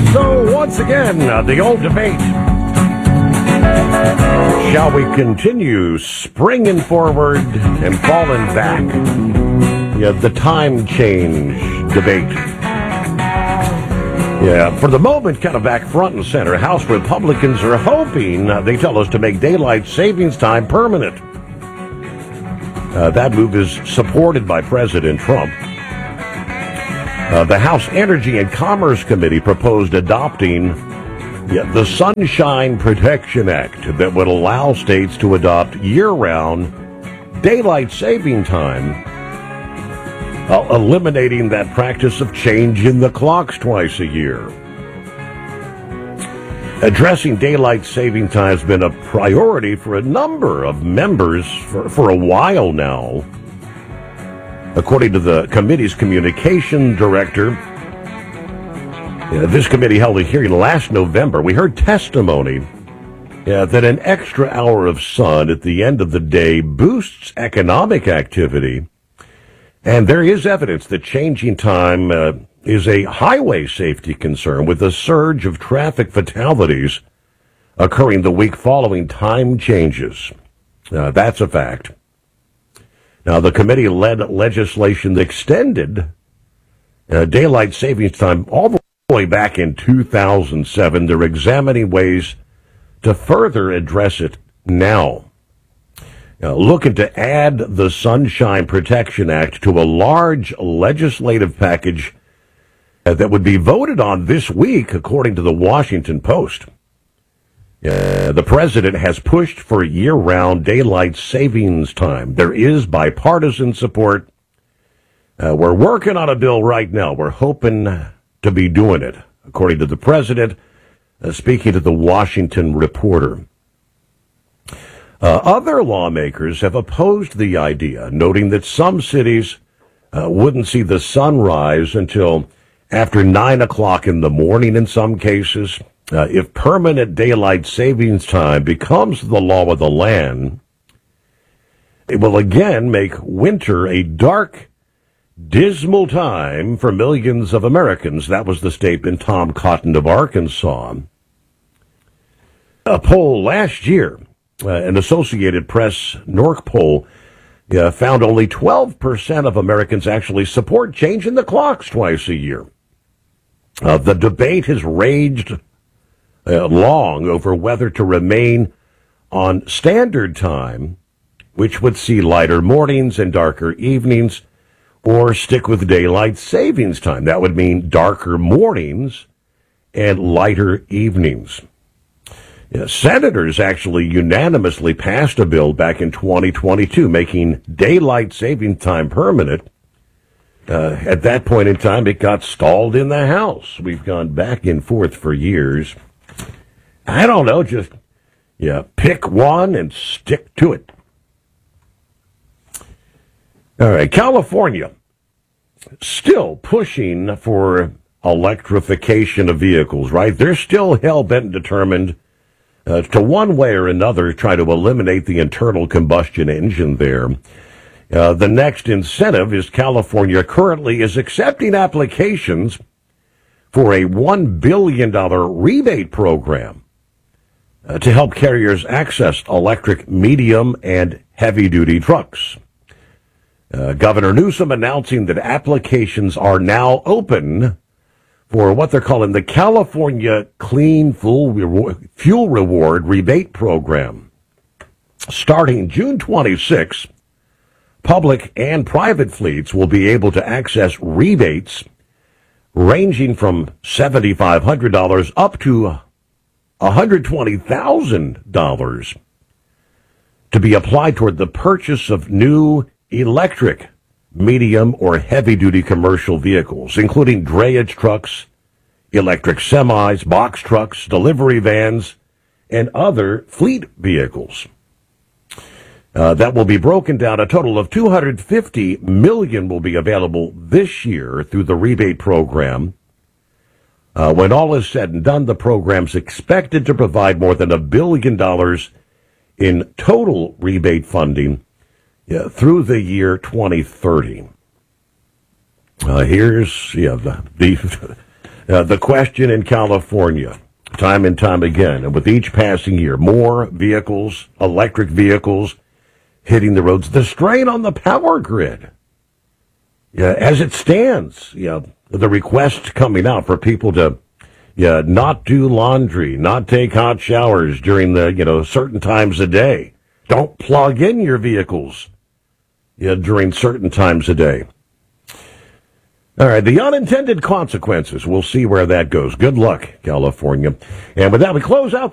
So once again, the old debate. Shall we continue springing forward and falling back? Yeah, the time change debate. Yeah, for the moment, kind of back front and center, House Republicans are hoping, they tell us, to make daylight savings time permanent. That move is supported by President Trump. The House Energy and Commerce Committee proposed adopting the Sunshine Protection Act that would allow states to adopt year-round daylight saving time, eliminating that practice of changing the clocks twice a year. Addressing daylight saving time has been a priority for a number of members for a while now. According to the committee's communication director, this committee held a hearing last November. We heard testimony that an extra hour of sun at the end of the day boosts economic activity. And there is evidence that changing time is a highway safety concern, with a surge of traffic fatalities occurring the week following time changes. That's a fact. Now, the committee led legislation that extended daylight savings time all the way back in 2007. They're examining ways to further address it now. Looking to add the Sunshine Protection Act to a large legislative package that would be voted on this week, according to the Washington Post. The president has pushed for year-round daylight savings time. There is bipartisan support. We're working on a bill right now. We're hoping to be doing it, according to the president, speaking to the Washington Reporter. Other lawmakers have opposed the idea, noting that some cities wouldn't see the sunrise until after 9 o'clock in the morning in some cases. If permanent daylight savings time becomes the law of the land, it will again make winter a dark, dismal time for millions of Americans. That was the statement Tom Cotton of Arkansas. A poll last year, an Associated Press NORC poll, found only 12% of Americans actually support changing the clocks twice a year. The debate has raged long over whether to remain on standard time, which would see lighter mornings and darker evenings, or stick with daylight savings time. That would mean darker mornings and lighter evenings. Senators actually unanimously passed a bill back in 2022 making daylight saving time permanent. At that point in time, it got stalled in the House. We've gone back and forth for years. I don't know, just pick one and stick to it. All right, California still pushing for electrification of vehicles, right? They're still hell-bent and determined to one way or another try to eliminate the internal combustion engine there. The next incentive is California currently is accepting applications for a $1 billion rebate program to help carriers access electric medium and heavy-duty trucks. Governor Newsom announcing that applications are now open for what they're calling the California Clean Fuel Reward Rebate Program. Starting June 26, public and private fleets will be able to access rebates ranging from $7,500 up to $120,000 to be applied toward the purchase of new electric, medium, or heavy-duty commercial vehicles, including drayage trucks, electric semis, box trucks, delivery vans, and other fleet vehicles. That will be broken down. A total of $250 million will be available this year through the rebate program. When all is said and done, the program's expected to provide more than $1 billion in total rebate funding through the year 2030. Here's the The question in California, time and time again, and with each passing year, more vehicles, electric vehicles, hitting the roads. The strain on the power grid. Yeah, as it stands, the request coming out for people to not do laundry, not take hot showers during the, certain times a day. Don't plug in your vehicles during certain times a day. All right, the unintended consequences. We'll see where that goes. Good luck, California. And with that, we close out